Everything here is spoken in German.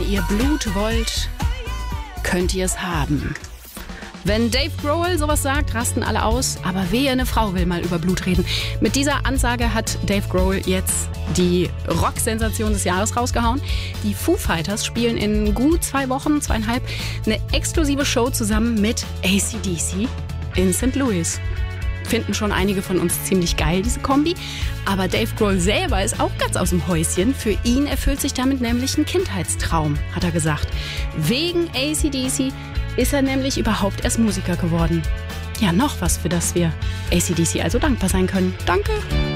ihr Blut wollt, könnt ihr es haben. Wenn Dave Grohl sowas sagt, rasten alle aus. Aber wehe, eine Frau will mal über Blut reden. Mit dieser Ansage hat Dave Grohl jetzt die Rock-Sensation des Jahres rausgehauen. Die Foo Fighters spielen in gut 2 Wochen, 2,5, eine exklusive Show zusammen mit AC/DC in St. Louis. Finden schon einige von uns ziemlich geil, diese Kombi. Aber Dave Grohl selber ist auch ganz aus dem Häuschen. Für ihn erfüllt sich damit nämlich ein Kindheitstraum, hat er gesagt. Wegen AC/DC ist er nämlich überhaupt erst Musiker geworden. Ja, noch was, für das wir AC/DC also dankbar sein können. Danke.